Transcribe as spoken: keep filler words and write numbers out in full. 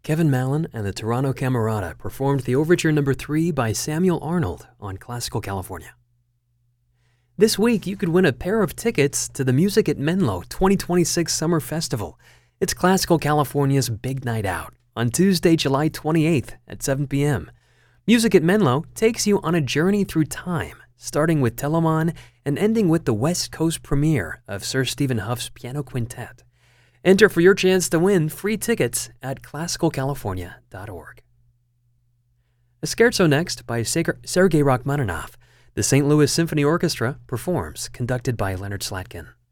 Kevin Mallon and the Toronto Camerata performed the Overture Number three by Samuel Arnold on Classical California. This week, you could win a pair of tickets to the Music at Menlo twenty twenty-six Summer Festival. It's Classical California's big night out on Tuesday, July twenty-eighth at seven p.m. Music at Menlo takes you on a journey through time, starting with Telemann and ending with the West Coast premiere of Sir Stephen Huff's Piano Quintet. Enter for your chance to win free tickets at classical california dot org. A scherzo next by Sergei Rachmaninoff. The Saint Louis Symphony Orchestra performs, conducted by Leonard Slatkin.